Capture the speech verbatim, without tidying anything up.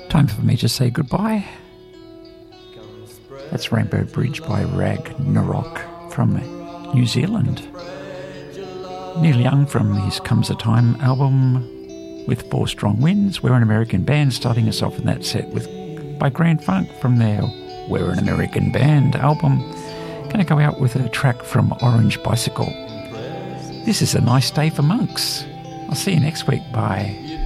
Time for me to say goodbye. That's Rainbow Bridge by Ragnarok from New Zealand. Neil Young from his Comes a Time album with Four Strong Winds. We're an American band, starting us off in that set with by Grand Funk from their We're an American Band album. Going to go out with a track from Orange Bicycle. This is A Nice Day for Monks. I'll see you next week. Bye.